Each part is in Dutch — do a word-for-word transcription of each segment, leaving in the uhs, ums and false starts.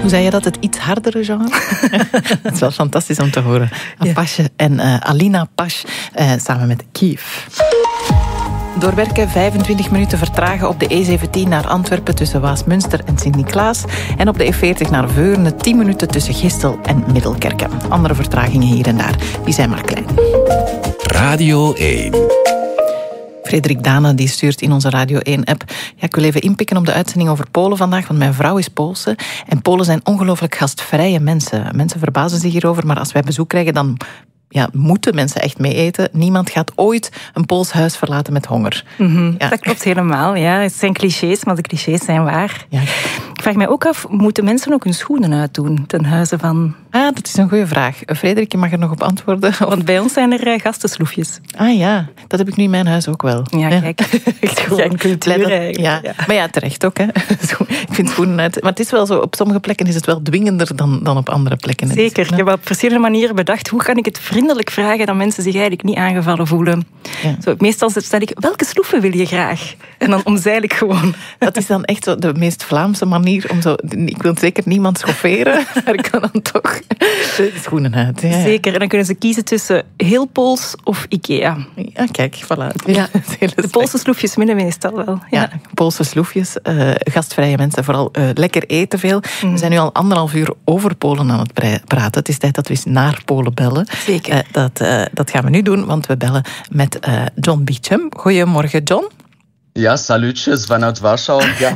Hoe zei je dat? Het iets hardere genre? Het is wel fantastisch om te horen. Apache en uh, Alina Pash uh, samen met Kiev. Doorwerken, vijfentwintig minuten vertragen op de E zeventien naar Antwerpen tussen Waasmunster en Sint-Niklaas. En op de E veertig naar Veurne, tien minuten tussen Gistel en Middelkerken. Andere vertragingen hier en daar, die zijn maar klein. Radio één. Frederik Dane die stuurt in onze Radio één-app. Ja, ik wil even inpikken op de uitzending over Polen vandaag, want mijn vrouw is Poolse. En Polen zijn ongelooflijk gastvrije mensen. Mensen verbazen zich hierover, maar als wij bezoek krijgen, dan ja, moeten mensen echt mee eten. Niemand gaat ooit een Pools huis verlaten met honger. Mm-hmm, ja. Dat klopt helemaal. Ja. Het zijn clichés, maar de clichés zijn waar. Ja. Ik vraag mij ook af, moeten mensen ook hun schoenen uitdoen ten huize van... Ah, dat is een goede vraag. Frederik, je mag er nog op antwoorden. Want bij ons zijn er uh, gastensloefjes. Ah ja, dat heb ik nu in mijn huis ook wel. Ja, kijk. Echt gewoon cultuur eigenlijk. Ja. Ja. Maar ja, terecht ook. Hè. Ik vind schoenen uit... Maar het is wel zo, op sommige plekken is het wel dwingender dan, dan op andere plekken. Zeker. Ik heb op verschillende manieren bedacht, hoe kan ik het vriendelijk vragen dat mensen zich eigenlijk niet aangevallen voelen. Ja. Zo, meestal stel ik, welke sloeven wil je graag? En dan omzeil ik gewoon. Dat is dan echt zo de meest Vlaamse manier om zo... Ik wil zeker niemand schofferen, maar ik kan dan toch de schoenen uit. Ja, zeker, en dan kunnen ze kiezen tussen heel Pools of Ikea. Ja, kijk, voilà. Ja, de Poolse sloefjes minnen meestal wel. Ja, ja Poolse sloefjes, uh, gastvrije mensen, vooral uh, lekker eten veel. Mm. We zijn nu al anderhalf uur over Polen aan het praten. Het is tijd dat we eens naar Polen bellen. Zeker. Uh, dat, uh, dat gaan we nu doen, want we bellen met uh, John Beecham. Goedemorgen, John. Ja, salutjes vanuit Warschau. Ja.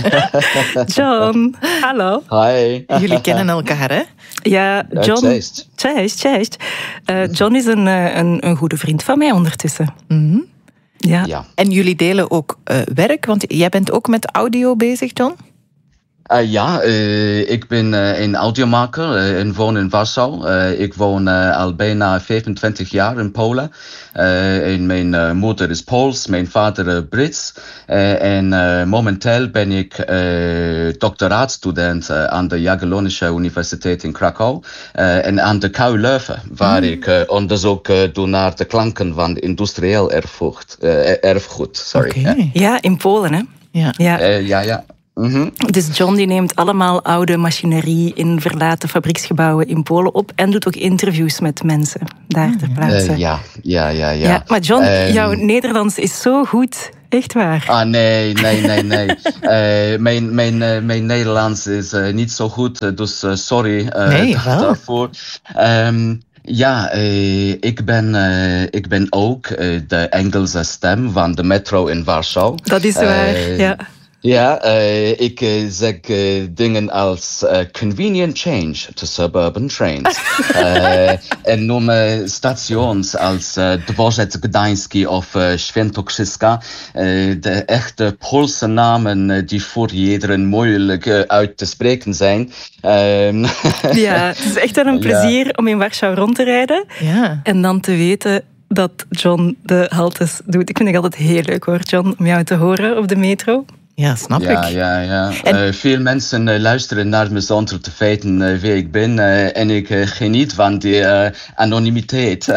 John, hallo. Hi. Jullie kennen elkaar, hè? Ja, John. Cześć. Cześć, cześć. Uh, John is een, een, een goede vriend van mij ondertussen. Mm-hmm. Ja. ja. En jullie delen ook uh, werk, want jij bent ook met audio bezig, John? Uh, ja, uh, ik ben uh, een audiomaker uh, en woon in Warschau. Uh, ik woon uh, al bijna vijfentwintig jaar in Polen. Uh, en mijn uh, moeder is Pools, mijn vader uh, Brits. Uh, en uh, momenteel ben ik uh, doctoraatstudent uh, aan de Jagiellonische Universiteit in Krakau. Uh, en aan de K U Leuven, waar mm. ik uh, onderzoek uh, doe naar de klanken van industrieel erfgoed. Uh, erfgoed sorry. Okay. Ja, in Polen, hè? Ja, ja. Uh, ja. ja. Mm-hmm. Dus John die neemt allemaal oude machinerie in verlaten fabrieksgebouwen in Polen op en doet ook interviews met mensen daar ter plaatse. Uh, ja, ja, ja, ja. ja. Maar John, um, jouw Nederlands is zo goed. Echt waar? Ah, nee, nee, nee, nee. uh, mijn, mijn, uh, mijn Nederlands is uh, niet zo goed, dus uh, sorry uh, nee, daarvoor. Um, Ja, uh, ik, ben, uh, ik ben ook uh, de Engelse stem van de metro in Warschau. Dat is waar, uh, ja. Ja, uh, ik uh, zeg uh, dingen als uh, convenient change to suburban trains. uh, en noem uh, stations als uh, Dworzec Gdański of uh, Świętokrzyska. Uh, de echte Poolse namen uh, die voor iedereen moeilijk uh, uit te spreken zijn. Um, ja, het is echt wel een plezier ja. om in Warschau rond te rijden. Ja. En dan te weten dat John de haltes doet. Ik vind het altijd heel leuk hoor, John, om jou te horen op de metro. Ja, snap ja, ik. Ja, ja. En... Uh, veel mensen uh, luisteren naar me zonder te weten uh, wie ik ben. Uh, en ik uh, geniet van die uh, anonimiteit.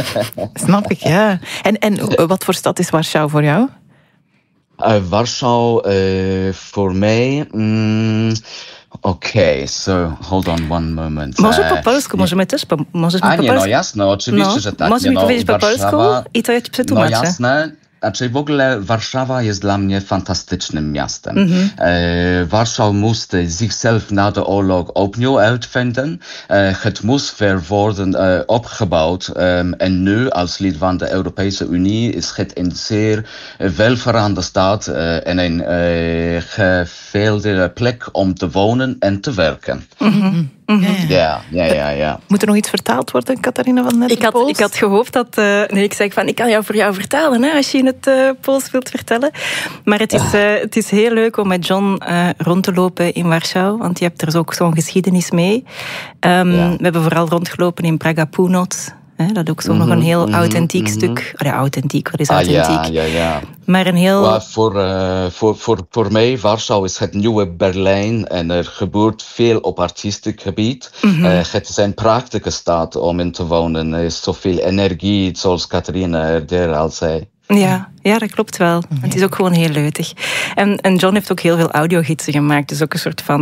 Snap ik, ja. En, en uh, wat voor stad is Warschau voor jou? Uh, Warschau uh, voor mij... Mm, Okej, okay, so hold on one moment. Może po polsku, możemy też po, możesz A po nie, polsku? no jasne, oczywiście, no, że tak. Możesz nie, mi no, powiedzieć po Warszawa, polsku i to ja ci przetłumaczę. No jasne. Znaczy w ogóle Warszawa jest dla mnie fantastycznym miastem. Mm-hmm. E, Warschau moest zichzelf na de oorlog opnieuw uitvinden. E, het moest weer worden e, opgebouwd. E, en nu, als lid van de Europese Unie, is het een zeer welverande stad e, en een e, gevelde plek om te wonen en te werken. Mm-hmm. Mm-hmm. Ja, ja, ja, ja. Moet er nog iets vertaald worden, Catharina van Net? Ik had, ik had gehoopt dat... Uh, nee, ik zei van, ik kan jou voor jou vertalen, hè, als je in het uh, Pools wilt vertellen. Maar het is, uh, het is heel leuk om met John uh, rond te lopen in Warschau, want je hebt er ook zo'n geschiedenis mee. Um, ja. We hebben vooral rondgelopen in Praga Północ. Hè, dat ook zo mm-hmm, nog een heel mm-hmm, authentiek mm-hmm. stuk. Ja, authentiek, wat is authentiek? Ah, ja, ja, ja. Maar een heel... Maar voor, uh, voor, voor, voor mij, Warschau is het nieuwe Berlijn en er gebeurt veel op artistiek gebied. Mm-hmm. Uh, het is een prachtige stad om in te wonen. Er is zoveel energie, zoals Catharina eerder al zei. Ja, ja, dat klopt wel. Het is ook gewoon heel leutig. En, en John heeft ook heel veel audiogidsen gemaakt. Dus ook een soort van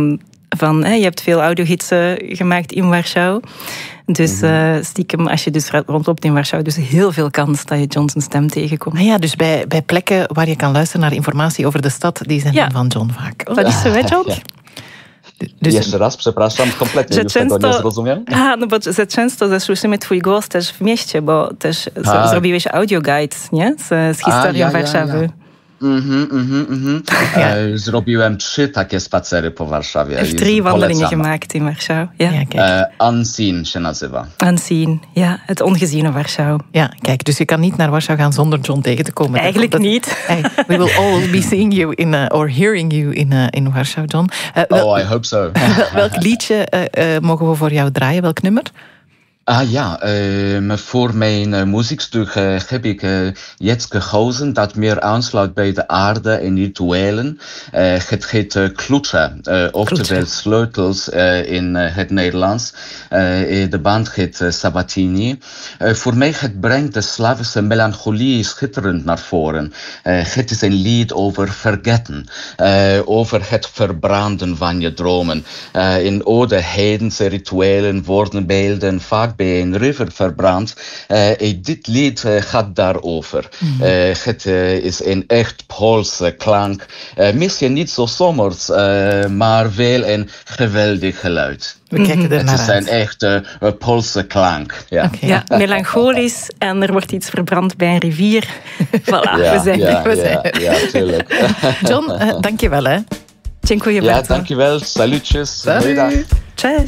van, hè, je hebt veel audiogidsen gemaakt in Warschau. Dus uh, stiekem, als je dus rondloopt in Warschau, dus heel veel kans dat je John zijn stem tegenkomt. Ah ja, dus bij, bij plekken waar je kan luisteren naar informatie over de stad, die zijn ja. van John vaak. Oh. Dat is zo, hè, John? Ja. Dus... Jeszcze raz, przepraszam, kompletnie już tego nie zrozumiałem. A, no bo że często ze słyszymy twój głos też w mieście, bo też a. zrobiłeś audioguide, nie? Z, z historią a, ja, Warszawy. Ja, ja. Mhm, mhm, mhm. Ja. E, zrobiłem trzy takie spacery po Warszawie. Heeft drie wandelingen gemaakt in Warschau. Ja. Ja, e, Unseen się nazywa. Unseen, ja. Het ongeziene Warschau. Ja, kijk, dus je kan niet naar Warschau gaan zonder John tegen te komen. Eigenlijk dat, niet. Hey, we will all be seeing you in, uh, or hearing you in, uh, in Warschau, John. Uh, wel, oh, I hope so. Welk liedje uh, uh, mogen we voor jou draaien? Welk nummer? Ah ja, uh, voor mijn uh, muziekstuk uh, heb ik uh, jetzt gekozen dat meer aansluit bij de aarde en rituelen. Uh, het heet uh, Klutsche, uh, oftewel sleutels uh, in uh, het Nederlands. Uh, de band heet uh, Sabatini. Uh, voor mij het brengt de Slavische melancholie schitterend naar voren. Uh, het is een lied over vergeten, uh, over het verbranden van je dromen. Uh, in oude heidense rituelen worden beelden vaak bij een river verbrand. Uh, dit lied uh, gaat daarover. Mm-hmm. Uh, het uh, is een echt Poolse klank. Uh, misschien niet zo zomers, uh, maar wel een geweldig geluid. We kijken er naar uit. Het is een echte uh, Poolse klank. Ja. Okay. Ja, melancholisch en er wordt iets verbrand bij een rivier. Voilà, ja, we zijn ja, we ja, zijn. Ja, tuurlijk. John, uh, dank je wel. Hè. Dziękuję ja, bardzo. dank je wel. Salutjes. Salut. Cześć.